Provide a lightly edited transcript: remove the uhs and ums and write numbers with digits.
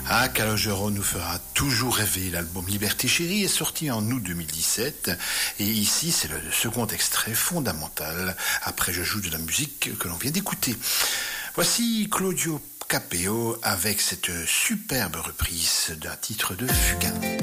Ah, Calogero nous fera toujours rêver. L'album Liberté Chérie est sorti en août 2017 et ici c'est le second extrait fondamental. Après je joue de la musique que l'on vient d'écouter. Voici Claudio Capeo avec cette superbe reprise d'un titre de Fugain.